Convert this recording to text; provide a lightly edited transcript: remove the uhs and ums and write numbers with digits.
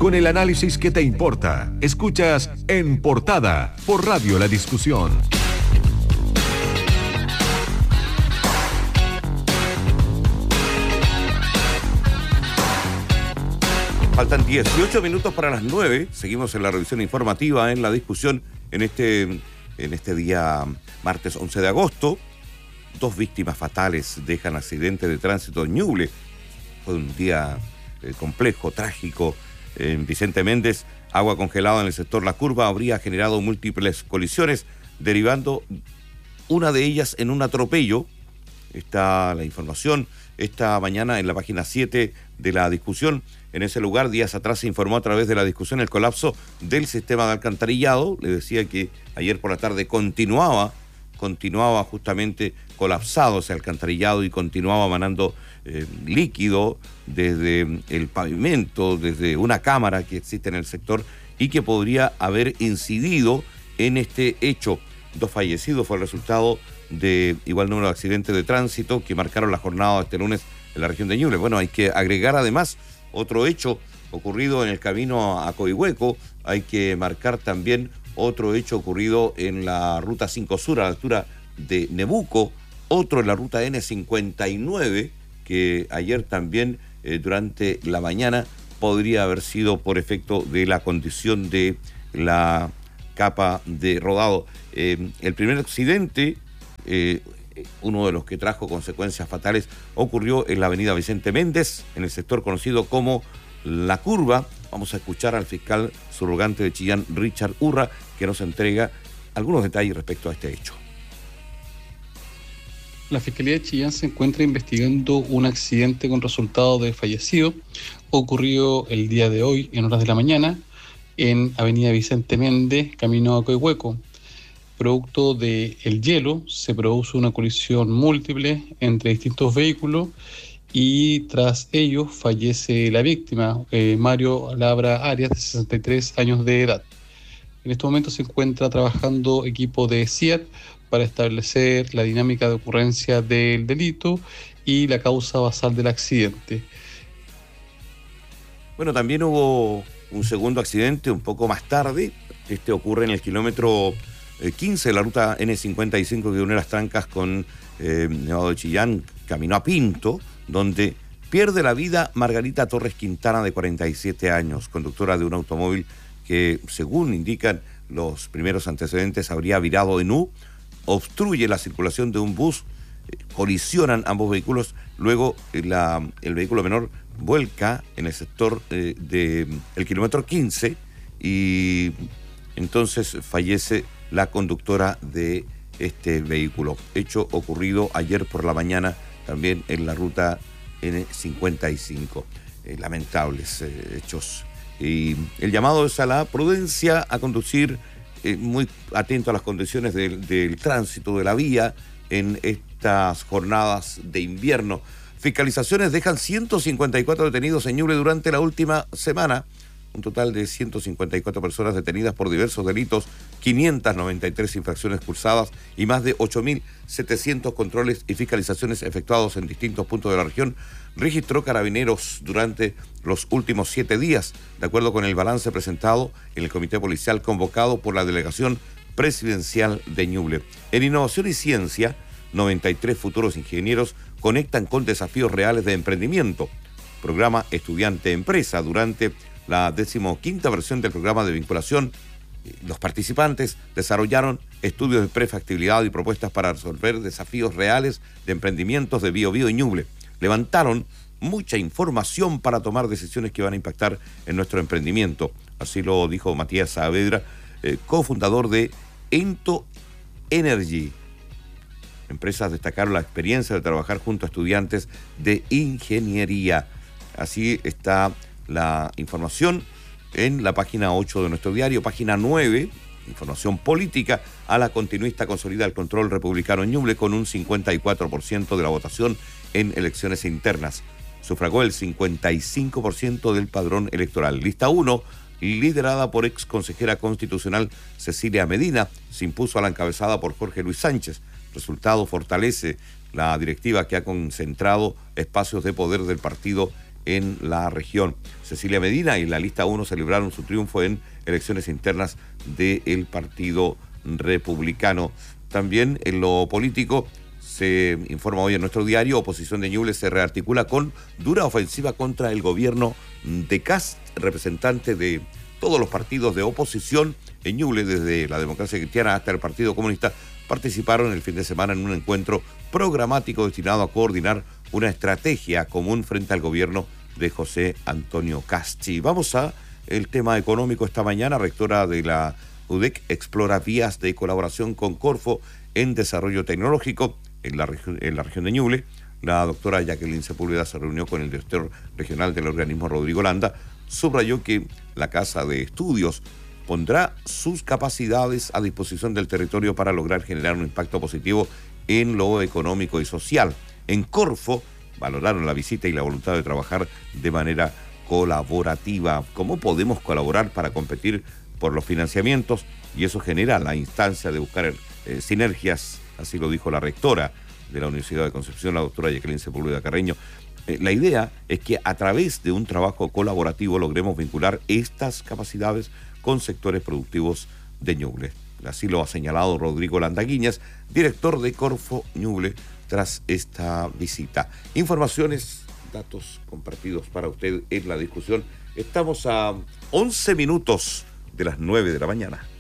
con el análisis que te importa. Escuchas En Portada por Radio La Discusión. Faltan 18 minutos para las 9. Seguimos en la revisión informativa, en La Discusión, en este día martes 11 de agosto. 2 víctimas fatales dejan accidente de tránsito en Ñuble. Fue un día complejo, trágico. En Vicente Méndez, agua congelada en el sector La Curva habría generado múltiples colisiones, derivando una de ellas en un atropello. Está la información esta mañana en la página 7 de La Discusión. En ese lugar, días atrás se informó a través de La Discusión el colapso del sistema de alcantarillado. Le decía que ayer por la tarde continuaba justamente colapsado ese alcantarillado y continuaba manando líquido desde el pavimento, desde una cámara que existe en el sector y que podría haber incidido en este hecho. 2 fallecidos fue el resultado de igual número de accidentes de tránsito que marcaron la jornada de este lunes en la región de Ñuble. Bueno, hay que agregar además otro hecho ocurrido en el camino a Coihueco. Hay que marcar también otro hecho ocurrido en la ruta 5 Sur a la altura de Nebuco, otro en la ruta N59 que ayer también durante la mañana podría haber sido por efecto de la condición de la capa de rodado. El primer accidente, uno de los que trajo consecuencias fatales, ocurrió en la avenida Vicente Méndez, en el sector conocido como La Curva. Vamos a escuchar al fiscal subrogante de Chillán, Richard Urra, que nos entrega algunos detalles respecto a este hecho. La Fiscalía de Chillán se encuentra investigando un accidente con resultado de fallecido ocurrido el día de hoy en horas de la mañana en avenida Vicente Méndez, camino a Coihueco. Producto del hielo se produce una colisión múltiple entre distintos vehículos y tras ello fallece la víctima, Mario Labra Arias, de 63 años de edad. En este momento se encuentra trabajando equipo de CIAT para establecer la dinámica de ocurrencia del delito y la causa basal del accidente. Bueno, también hubo un segundo accidente un poco más tarde. Este ocurre en el kilómetro 15 de la ruta N55 que une Las Trancas con Nevado de Chillán, camino a Pinto, donde pierde la vida Margarita Torres Quintana, de 47 años, conductora de un automóvil que, según indican los primeros antecedentes, habría virado en U, obstruye la circulación de un bus, colisionan ambos vehículos, luego el vehículo menor vuelca en el sector del kilómetro 15 y entonces fallece la conductora de este vehículo. Hecho ocurrido ayer por la mañana también en la ruta N55. Lamentables hechos. Y el llamado es a la prudencia, a conducir muy atento a las condiciones del tránsito de la vía en estas jornadas de invierno. Fiscalizaciones dejan 154 detenidos en Ñuble durante la última semana. Un total de 154 personas detenidas por diversos delitos, 593 infracciones cursadas y más de 8.700 controles y fiscalizaciones efectuados en distintos puntos de la región, registró Carabineros durante los últimos 7 días, de acuerdo con el balance presentado en el comité policial convocado por la delegación presidencial de Ñuble. En innovación y ciencia, 93 futuros ingenieros conectan con desafíos reales de emprendimiento. Programa Estudiante-Empresa. Durante la 15ª versión del programa de vinculación, los participantes desarrollaron estudios de prefactibilidad y propuestas para resolver desafíos reales de emprendimientos de Biobío y Ñuble. Levantaron mucha información para tomar decisiones que van a impactar en nuestro emprendimiento. Así lo dijo Matías Saavedra, cofundador de Ento Energy. Empresas destacaron la experiencia de trabajar junto a estudiantes de ingeniería. Así está la información en la página 8 de nuestro diario. Página 9, información política. A la continuista consolida el control republicano en Ñuble con un 54% de la votación en elecciones internas. Sufragó el 55% del padrón electoral. Lista 1, liderada por ex consejera constitucional Cecilia Medina, se impuso a la encabezada por Jorge Luis Sánchez. Resultado fortalece la directiva que ha concentrado espacios de poder del partido en la región. Cecilia Medina y la lista 1 celebraron su triunfo en elecciones internas del Partido Republicano. También en lo político, se informa hoy en nuestro diario, oposición de Ñuble se rearticula con dura ofensiva contra el gobierno de Kast. Representante de todos los partidos de oposición en Ñuble, desde la Democracia Cristiana hasta el Partido Comunista, participaron el fin de semana en un encuentro programático destinado a coordinar una estrategia común frente al gobierno de José Antonio Kast. Y vamos a el tema económico. Esta mañana, rectora de la UDEC explora vías de colaboración con Corfo en desarrollo tecnológico en la región de Ñuble. La doctora Jacqueline Sepúlveda se reunió con el director regional del organismo, Rodrigo Landa. Subrayó que la Casa de Estudios pondrá sus capacidades a disposición del territorio para lograr generar un impacto positivo en lo económico y social. En Corfo valoraron la visita y la voluntad de trabajar de manera colaborativa. ¿Cómo podemos colaborar para competir por los financiamientos? Y eso genera la instancia de buscar sinergias, así lo dijo la rectora de la Universidad de Concepción, la doctora Jacqueline Sepúlveda Carreño. La idea es que a través de un trabajo colaborativo logremos vincular estas capacidades con sectores productivos de Ñuble. Así lo ha señalado Rodrigo Landaguiñas, director de Corfo Ñuble, tras esta visita. Informaciones, datos compartidos para usted en la discusión. Estamos a 11 minutos de las 9 de la mañana.